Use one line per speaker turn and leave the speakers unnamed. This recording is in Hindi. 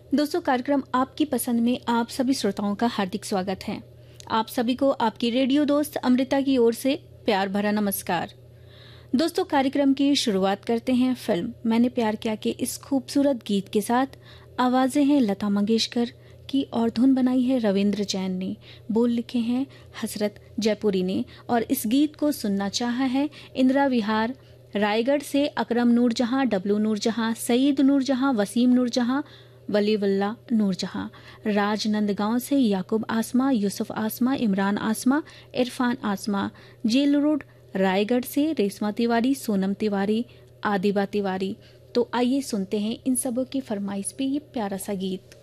दोस्तों, कार्यक्रम आपकी पसंद में आप सभी श्रोताओं का हार्दिक स्वागत है। आप सभी को आपकी रेडियो दोस्त अमृता की ओर से प्यार भरा नमस्कार। दोस्तों, कार्यक्रम की शुरुआत करते हैं फिल्म मैंने प्यार किया के इस खूबसूरत गीत के साथ। आवाजें हैं लता मंगेशकर की और धुन बनाई है रविंद्र जैन ने, बोल लिखे हैं हसरत जयपुरी ने और इस गीत को सुनना चाहा है इंदिरा विहार रायगढ़ से अकरम नूरजहां, डब्लू नूरजहां, सईद नूरजहां, वसीम नूरजहां, वलीवल्ला नूरजहां, राजनंदगांव से याकूब आसमा, यूसुफ आसमा, इमरान आसमा, इरफान आसमा, जेल रोड रायगढ़ से रेशमा तिवारी, सोनम तिवारी, आदिबा तिवारी। तो आइए सुनते हैं इन सबों की फरमाइश पे ये प्यारा सा गीत।